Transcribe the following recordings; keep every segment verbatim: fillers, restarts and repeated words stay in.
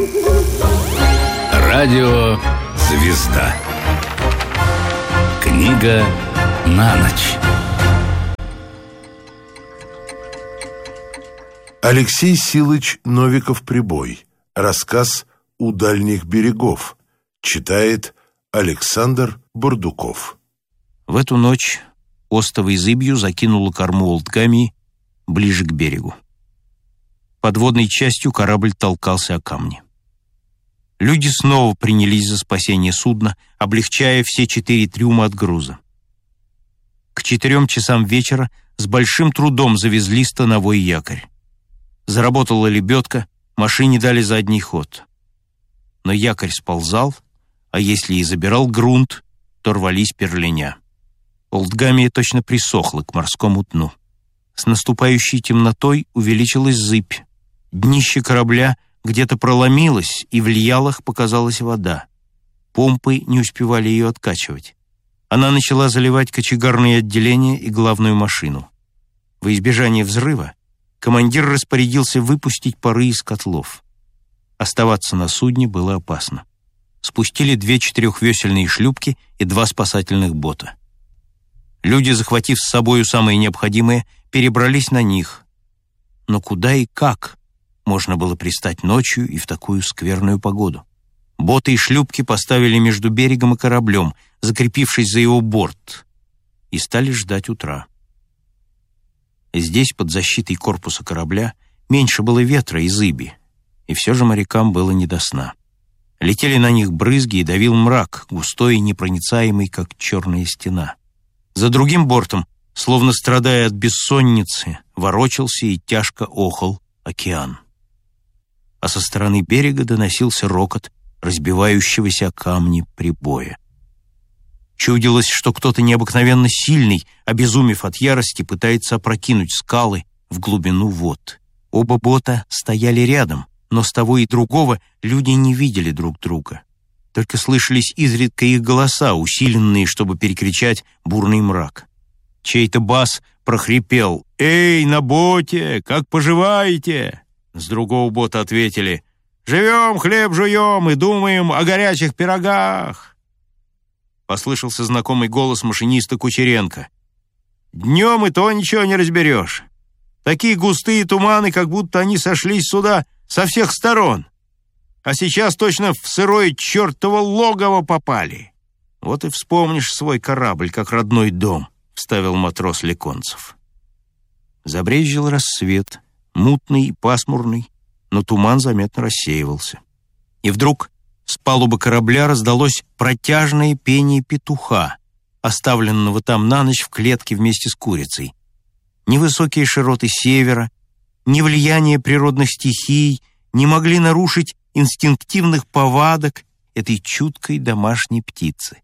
Радио «Звезда». Книга на ночь. Алексей Силыч Новиков-Прибой. Рассказ «У дальних берегов». Читает Александр Бурдуков. В эту ночь остовой зыбью закинула корму Олдгамии ближе к берегу. Подводной частью корабль толкался о камни. Люди снова принялись за спасение судна, облегчая все четыре трюма от груза. К четырем часам вечера с большим трудом завезли становой якорь. Заработала лебедка, машине дали задний ход. Но якорь сползал, а если и забирал грунт, то рвались перлиня. Олдгамия точно присохла к морскому дну. С наступающей темнотой увеличилась зыбь. Днище корабля где-то проломилось, и в льялах показалась вода. Помпы не успевали ее откачивать. Она начала заливать кочегарные отделения и главную машину. Во избежание взрыва командир распорядился выпустить пары из котлов. Оставаться на судне было опасно. Спустили две четырехвесельные шлюпки и два спасательных бота. Люди, захватив с собою самое необходимое, перебрались на них. Но куда и как можно было пристать ночью и в такую скверную погоду? Боты и шлюпки поставили между берегом и кораблем, закрепившись за его борт, и стали ждать утра. Здесь, под защитой корпуса корабля, меньше было ветра и зыби, и все же морякам было не до сна. Летели на них брызги и давил мрак, густой и непроницаемый, как черная стена. За другим бортом, словно страдая от бессонницы, ворочался и тяжко охал океан. А со стороны берега доносился рокот разбивающегося о камни прибоя. Чудилось, что кто-то необыкновенно сильный, обезумев от ярости, пытается опрокинуть скалы в глубину вод. Оба бота стояли рядом, но с того и другого люди не видели друг друга. Только слышались изредка их голоса, усиленные, чтобы перекричать бурный мрак. Чей-то бас прохрипел: «Эй, на боте, как поживаете?» С другого бота ответили: «Живем, хлеб жуем и думаем о горячих пирогах». Послышался знакомый голос машиниста Кучеренко: «Днем и то ничего не разберешь. Такие густые туманы, как будто они сошлись сюда со всех сторон. А сейчас точно в сырое чертово логово попали. Вот и вспомнишь свой корабль, как родной дом», — вставил матрос Леконцев. Забрезжил рассвет, мутный и пасмурный, но туман заметно рассеивался. И вдруг с палубы корабля раздалось протяжное пение петуха, оставленного там на ночь в клетке вместе с курицей. Ни высокие широты севера, ни влияние природных стихий не могли нарушить инстинктивных повадок этой чуткой домашней птицы.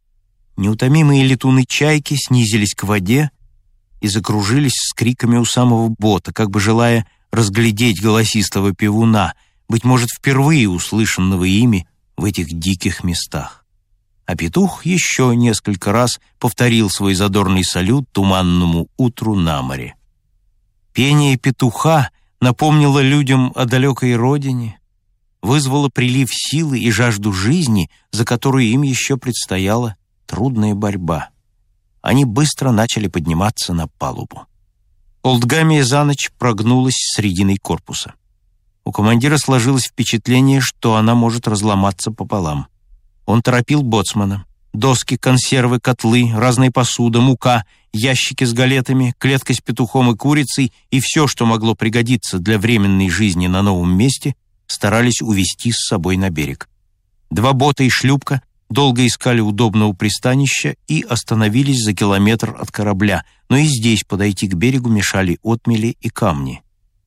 Неутомимые летуны-чайки снизились к воде и закружились с криками у самого бота, как бы желая разглядеть голосистого певуна, быть может, впервые услышанного ими в этих диких местах. А петух еще несколько раз повторил свой задорный салют туманному утру на море. Пение петуха напомнило людям о далекой родине, вызвало прилив силы и жажду жизни, за которую им еще предстояла трудная борьба. Они быстро начали подниматься на палубу. Олдгамия за ночь прогнулась срединой корпуса. У командира сложилось впечатление, что она может разломаться пополам. Он торопил боцмана. Доски, консервы, котлы, разная посуда, мука, ящики с галетами, клетка с петухом и курицей и все, что могло пригодиться для временной жизни на новом месте, старались увезти с собой на берег. Два бота и шлюпка долго искали удобного пристанища и остановились за километр от корабля, но и здесь подойти к берегу мешали отмели и камни.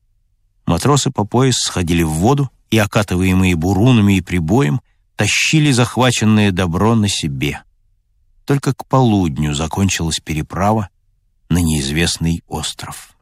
Матросы по пояс сходили в воду и, окатываемые бурунами и прибоем, тащили захваченное добро на себе. Только к полудню закончилась переправа на неизвестный остров.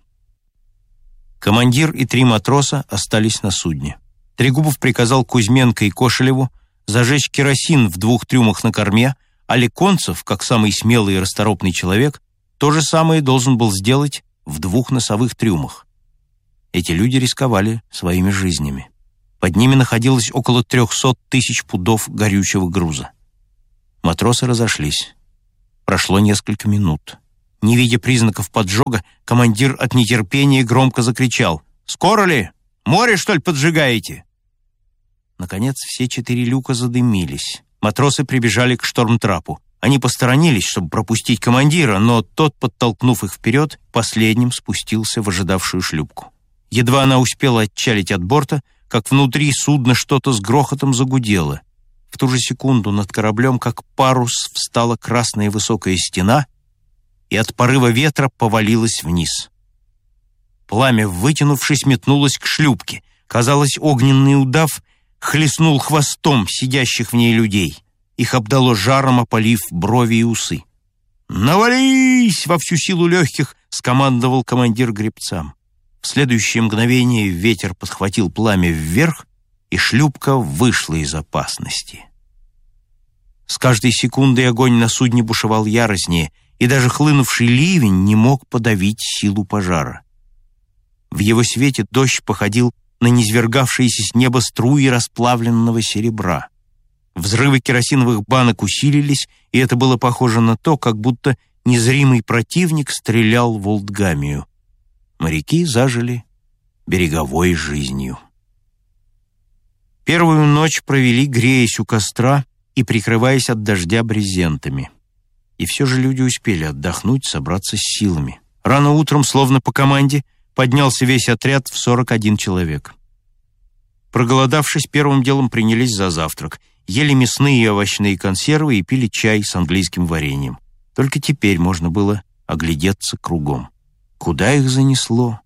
Командир и три матроса остались на судне. Трегубов приказал Кузьменко и Кошелеву зажечь керосин в двух трюмах на корме, а Леконцев, как самый смелый и расторопный человек, то же самое должен был сделать в двух носовых трюмах. Эти люди рисковали своими жизнями. Под ними находилось около трехсот тысяч пудов горючего груза. Матросы разошлись. Прошло несколько минут. Не видя признаков поджога, командир от нетерпения громко закричал: «Скоро ли? Море, что ли, поджигаете?» Наконец, все четыре люка задымились. Матросы прибежали к штормтрапу. Они посторонились, чтобы пропустить командира, но тот, подтолкнув их вперед, последним спустился в ожидавшую шлюпку. Едва она успела отчалить от борта, как внутри судна что-то с грохотом загудело. В ту же секунду над кораблем, как парус, встала красная высокая стена и от порыва ветра повалилась вниз. Пламя, вытянувшись, метнулось к шлюпке. Казалось, огненный удав хлестнул хвостом сидящих в ней людей. Их обдало жаром, опалив брови и усы. «Навались!» — во всю силу легких скомандовал командир гребцам. В следующее мгновение ветер подхватил пламя вверх, и шлюпка вышла из опасности. С каждой секундой огонь на судне бушевал яростнее, и даже хлынувший ливень не мог подавить силу пожара. В его свете дождь походил на низвергавшиеся с неба струи расплавленного серебра. Взрывы керосиновых банок усилились, и это было похоже на то, как будто незримый противник стрелял в Олдгамию. Моряки зажили береговой жизнью. Первую ночь провели, греясь у костра и прикрываясь от дождя брезентами. И все же люди успели отдохнуть, собраться с силами. Рано утром, словно по команде, поднялся весь отряд в сорок один человек. Проголодавшись, первым делом принялись за завтрак. Ели мясные и овощные консервы и пили чай с английским вареньем. Только теперь можно было оглядеться кругом. Куда их занесло?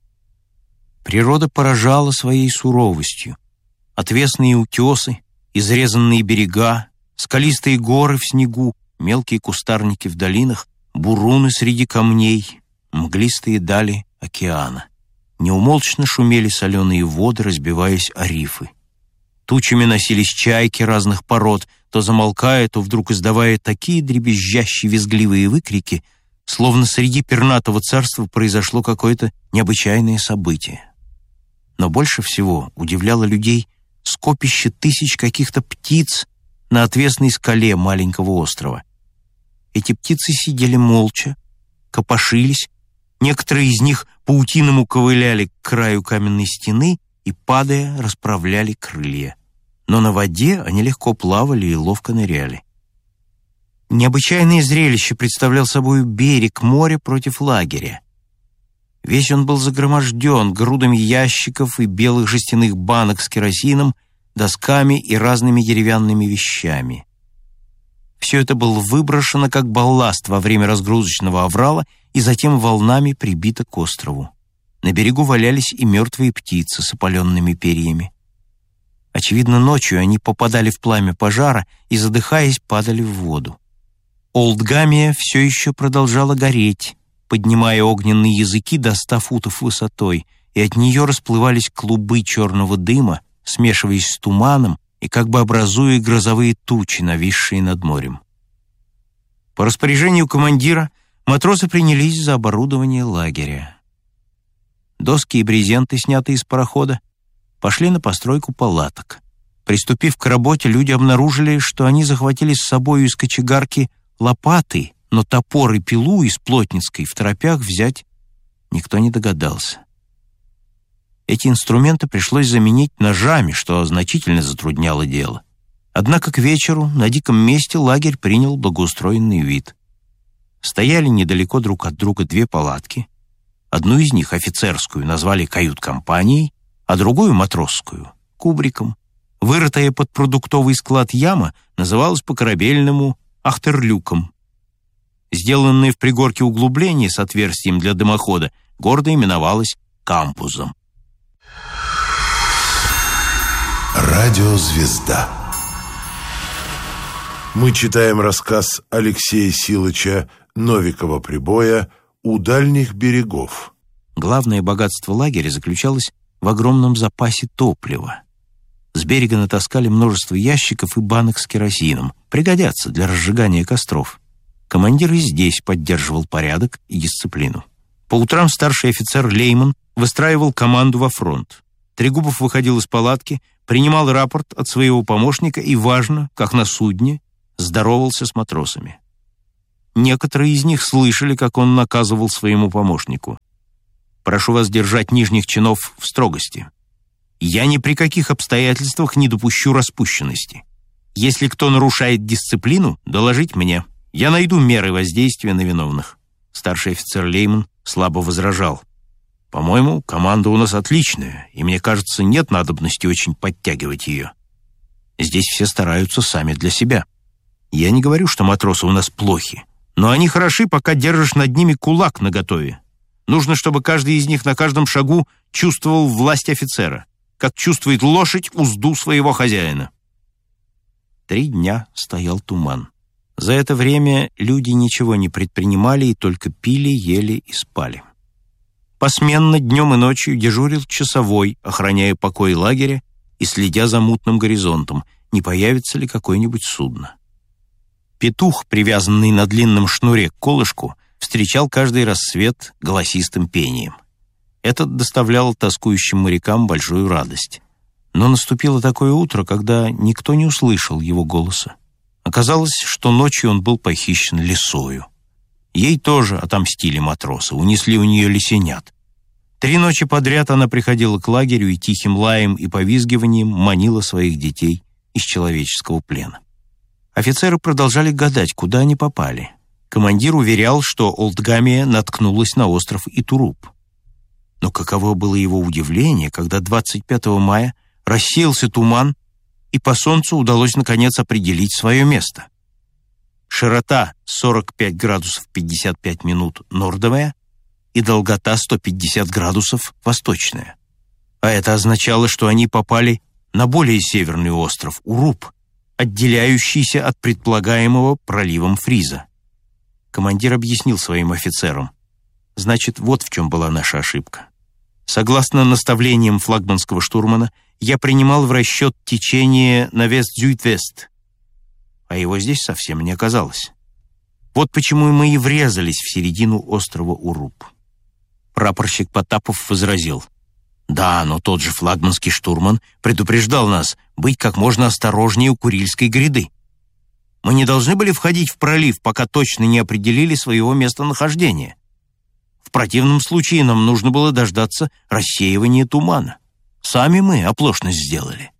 Природа поражала своей суровостью. Отвесные утесы, изрезанные берега, скалистые горы в снегу, мелкие кустарники в долинах, буруны среди камней, мглистые дали океана. Неумолчно шумели соленые воды, разбиваясь о рифы. Тучами носились чайки разных пород, то замолкая, то вдруг издавая такие дребезжащие визгливые выкрики, словно среди пернатого царства произошло какое-то необычайное событие. Но больше всего удивляло людей скопище тысяч каких-то птиц на отвесной скале маленького острова. Эти птицы сидели молча, копошились, некоторые из них паутиному ковыляли к краю каменной стены и, падая, расправляли крылья. Но на воде они легко плавали и ловко ныряли. Необычайное зрелище представлял собой берег моря против лагеря. Весь он был загроможден грудами ящиков и белых жестяных банок с керосином, досками и разными деревянными вещами. Все это было выброшено как балласт во время разгрузочного аврала и затем волнами прибито к острову. На берегу валялись и мертвые птицы с опаленными перьями. Очевидно, ночью они попадали в пламя пожара и, задыхаясь, падали в воду. Олдгамия все еще продолжала гореть, поднимая огненные языки до ста футов высотой, и от нее расплывались клубы черного дыма, смешиваясь с туманом и как бы образуя грозовые тучи, нависшие над морем. По распоряжению командира матросы принялись за оборудование лагеря. Доски и брезенты, снятые из парохода, пошли на постройку палаток. Приступив к работе, люди обнаружили, что они захватили с собой из кочегарки лопаты, но топор и пилу из плотницкой в торопях взять никто не догадался. Эти инструменты пришлось заменить ножами, что значительно затрудняло дело. Однако к вечеру на диком месте лагерь принял благоустроенный вид. Стояли недалеко друг от друга две палатки. Одну из них, офицерскую, назвали кают-компанией, а другую, матросскую, кубриком. Вырытая под продуктовый склад яма называлась по-корабельному ахтерлюком. Сделанное в пригорке углубление с отверстием для дымохода гордо именовалось камбузом. Радиозвезда. Мы читаем рассказ Алексея Силыча Новикова-Прибоя «У дальних берегов». Главное богатство лагеря заключалось в огромном запасе топлива. С берега натаскали множество ящиков и банок с керосином. Пригодятся для разжигания костров. Командир и здесь поддерживал порядок и дисциплину. По утрам старший офицер Лейман выстраивал команду во фронт. Трегубов выходил из палатки, принимал рапорт от своего помощника и, важно, как на судне, здоровался с матросами. Некоторые из них слышали, как он наказывал своему помощнику: «Прошу вас держать нижних чинов в строгости. Я ни при каких обстоятельствах не допущу распущенности. Если кто нарушает дисциплину, доложить мне. Я найду меры воздействия на виновных». Старший офицер Лейман слабо возражал: «По-моему, команда у нас отличная, и, мне кажется, нет надобности очень подтягивать ее. Здесь все стараются сами для себя. Я не говорю, что матросы у нас плохи, но они хороши, пока держишь над ними кулак наготове. Нужно, чтобы каждый из них на каждом шагу чувствовал власть офицера, как чувствует лошадь узду своего хозяина». Три дня стоял туман. За это время люди ничего не предпринимали и только пили, ели и спали. Посменно днем и ночью дежурил часовой, охраняя покой лагеря и следя за мутным горизонтом, не появится ли какое-нибудь судно. Петух, привязанный на длинном шнуре к колышку, встречал каждый рассвет голосистым пением. Это доставляло тоскующим морякам большую радость. Но наступило такое утро, когда никто не услышал его голоса. Оказалось, что ночью он был похищен лисою. Ей тоже отомстили матросы, унесли у нее лисенят. Три ночи подряд она приходила к лагерю и тихим лаем и повизгиванием манила своих детей из человеческого плена. Офицеры продолжали гадать, куда они попали. Командир уверял, что Олдгамия наткнулась на остров Итуруп. Но каково было его удивление, когда двадцать пятого мая рассеялся туман, и по солнцу удалось наконец определить свое место. Широта сорок пять градусов пятьдесят пять минут нордовая и долгота сто пятьдесят градусов восточная. А это означало, что они попали на более северный остров Уруп, отделяющийся от предполагаемого проливом Фриза. Командир объяснил своим офицерам: «Значит, вот в чем была наша ошибка. Согласно наставлениям флагманского штурмана, я принимал в расчет течение на вест-зюд-вест, а его здесь совсем не оказалось. Вот почему мы и врезались в середину острова Уруп». Прапорщик Потапов возразил: «Да, но тот же флагманский штурман предупреждал нас быть как можно осторожнее у Курильской гряды. Мы не должны были входить в пролив, пока точно не определили своего местонахождения. В противном случае нам нужно было дождаться рассеивания тумана. Сами мы оплошность сделали».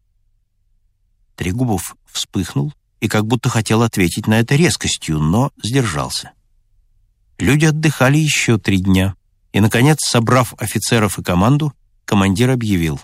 Трегубов вспыхнул и как будто хотел ответить на это резкостью, но сдержался. Люди отдыхали еще три дня, и, наконец, собрав офицеров и команду, командир объявил: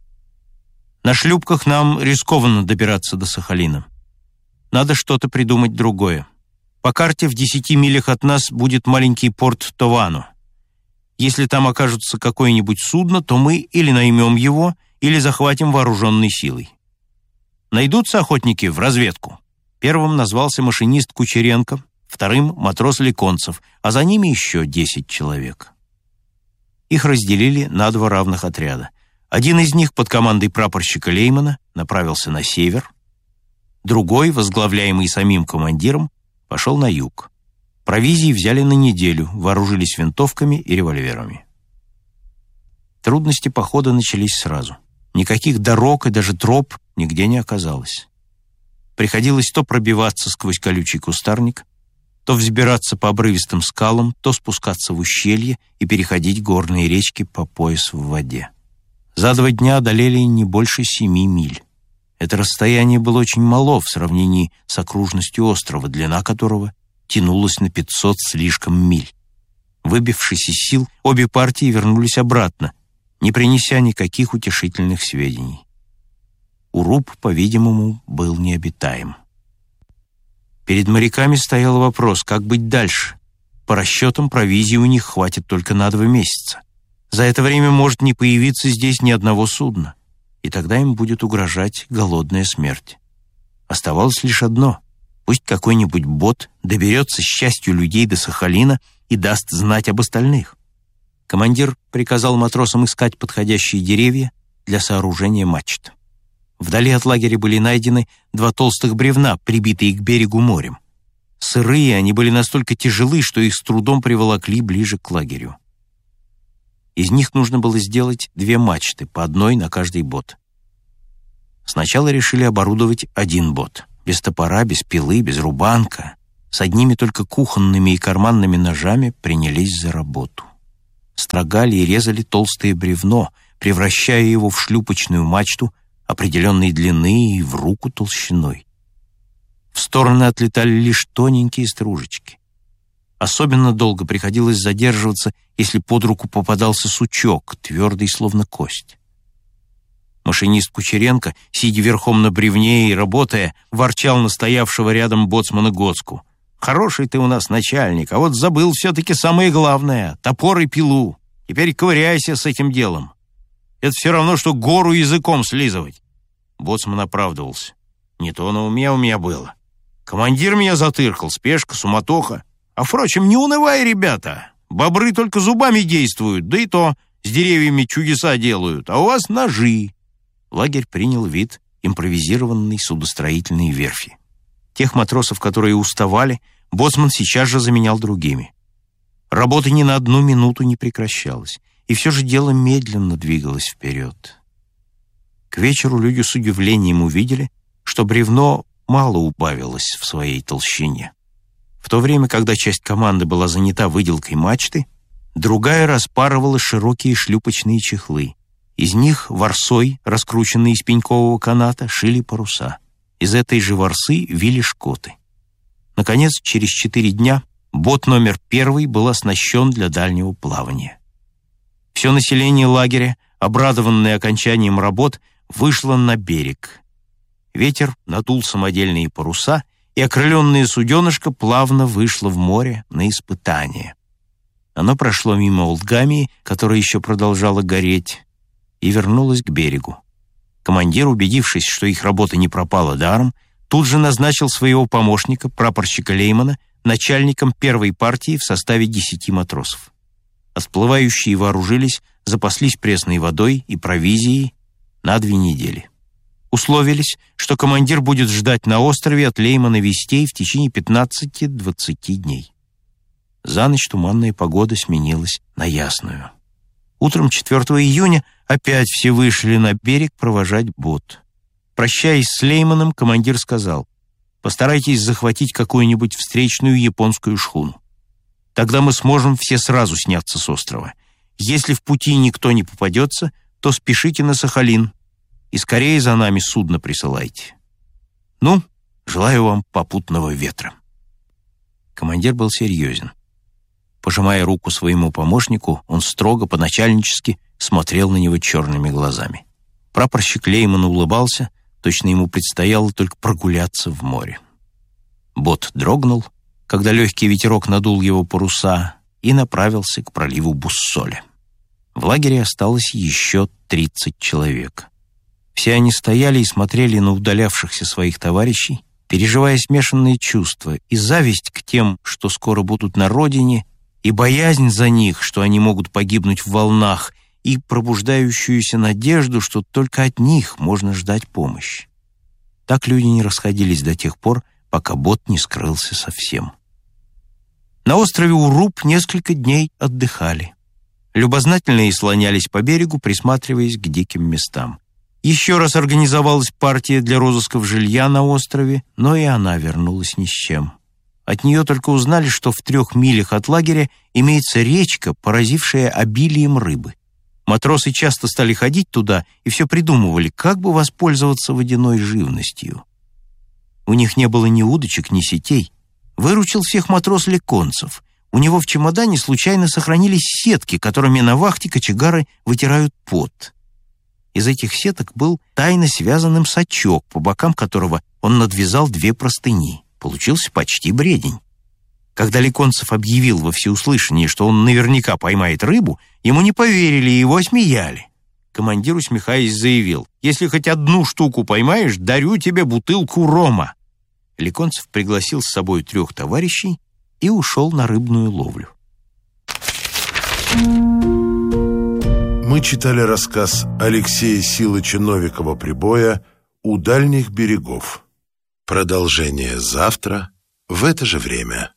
«На шлюпках нам рискованно добираться до Сахалина. Надо что-то придумать другое. По карте в десяти милях от нас будет маленький порт Товано. Если там окажется какое-нибудь судно, то мы или наймем его, или захватим вооруженной силой. Найдутся охотники в разведку». Первым назвался машинист Кучеренко, вторым — матрос Леконцев, а за ними еще десять человек. Их разделили на два равных отряда. Один из них под командой прапорщика Леймана направился на север, другой, возглавляемый самим командиром, пошел на юг. Провизии взяли на неделю, вооружились винтовками и револьверами. Трудности похода начались сразу. Никаких дорог и даже троп нигде не оказалось. Приходилось то пробиваться сквозь колючий кустарник, то взбираться по обрывистым скалам, то спускаться в ущелье и переходить горные речки по пояс в воде. За два дня одолели не больше семи миль. Это расстояние было очень мало в сравнении с окружностью острова, длина которого тянулась на пятьсот слишком миль. Выбившись из сил, обе партии вернулись обратно, не принеся никаких утешительных сведений. Уруп, по-видимому, был необитаем. Перед моряками стоял вопрос, как быть дальше. По расчетам, провизии у них хватит только на два месяца. За это время может не появиться здесь ни одного судна, и тогда им будет угрожать голодная смерть. Оставалось лишь одно: пусть какой-нибудь бот доберется с счастью людей до Сахалина и даст знать об остальных. Командир приказал матросам искать подходящие деревья для сооружения мачт. Вдали от лагеря были найдены два толстых бревна, прибитые к берегу морем. Сырые, они были настолько тяжелы, что их с трудом приволокли ближе к лагерю. Из них нужно было сделать две мачты, по одной на каждый бот. Сначала решили оборудовать один бот. Без топора, без пилы, без рубанка. С одними только кухонными и карманными ножами принялись за работу. Строгали и резали толстое бревно, превращая его в шлюпочную мачту определенной длины и в руку толщиной. В стороны отлетали лишь тоненькие стружечки. Особенно долго приходилось задерживаться, если под руку попадался сучок, твердый, словно кость. Машинист Кучеренко, сидя верхом на бревне и работая, ворчал на стоявшего рядом боцмана Гоцку. «Хороший ты у нас начальник, а вот забыл все-таки самое главное — топор и пилу. Теперь ковыряйся с этим делом. Это все равно, что гору языком слизывать». Боцман оправдывался. «Не то на уме у меня было. Командир меня затыркал, спешка, суматоха. А, впрочем, не унывай, ребята. Бобры только зубами действуют, да и то с деревьями чудеса делают, а у вас ножи». Лагерь принял вид импровизированной судостроительной верфи. Тех матросов, которые уставали, боцман сейчас же заменял другими. Работа ни на одну минуту не прекращалась, и все же дело медленно двигалось вперед. К вечеру люди с удивлением увидели, что бревно мало убавилось в своей толщине. В то время, когда часть команды была занята выделкой мачты, другая распарывала широкие шлюпочные чехлы. Из них ворсой, раскрученной из пенькового каната, шили паруса. Из этой же ворсы вили шкоты. Наконец, через четыре дня бот номер первый был оснащен для дальнего плавания. Все население лагеря, обрадованное окончанием работ, вышло на берег. Ветер надул самодельные паруса, и окрыленное суденышко плавно вышло в море на испытание. Оно прошло мимо Олдгамии, которая еще продолжала гореть, и вернулось к берегу. Командир, убедившись, что их работа не пропала даром, тут же назначил своего помощника, прапорщика Леймана, начальником первой партии в составе десяти матросов. Отплывающие вооружились, запаслись пресной водой и провизией на две недели. Условились, что командир будет ждать на острове от Леймана вестей в течение пятнадцати-двадцати дней. За ночь туманная погода сменилась на ясную. Утром четвёртого июня опять все вышли на берег провожать бот. Прощаясь с Лейманом, командир сказал: «Постарайтесь захватить какую-нибудь встречную японскую шхуну. Тогда мы сможем все сразу сняться с острова. Если в пути никто не попадется, то спешите на Сахалин и скорее за нами судно присылайте. Ну, желаю вам попутного ветра». Командир был серьезен. Пожимая руку своему помощнику, он строго, по-начальнически смотрел на него черными глазами. Прапорщик Лейман улыбался, точно ему предстояло только прогуляться в море. Бот дрогнул, когда легкий ветерок надул его паруса, и направился к проливу Буссоля. В лагере осталось еще тридцать человек. Все они стояли и смотрели на удалявшихся своих товарищей, переживая смешанные чувства: и зависть к тем, что скоро будут на родине, и боязнь за них, что они могут погибнуть в волнах, и пробуждающуюся надежду, что только от них можно ждать помощи. Так люди не расходились до тех пор, пока бот не скрылся совсем. На острове Уруп несколько дней отдыхали. Любознательные слонялись по берегу, присматриваясь к диким местам. Еще раз организовалась партия для розысков жилья на острове, но и она вернулась ни с чем. От нее только узнали, что в трех милях от лагеря имеется речка, поразившая обилием рыбы. Матросы часто стали ходить туда и все придумывали, как бы воспользоваться водяной живностью. У них не было ни удочек, ни сетей. Выручил всех матрос Леконцев. У него в чемодане случайно сохранились сетки, которыми на вахте кочегары вытирают пот. Из этих сеток был тайно связанным сачок, по бокам которого он надвязал две простыни. Получился почти бредень. Когда Леконцев объявил во всеуслышание, что он наверняка поймает рыбу, ему не поверили и его осмеяли. Командир, усмехаясь, заявил: «Если хоть одну штуку поймаешь, дарю тебе бутылку рома». Леконцев пригласил с собой трех товарищей и ушел на рыбную ловлю. Мы читали рассказ Алексея Силыча Новикова-Прибоя «У дальних берегов». Продолжение завтра в это же время.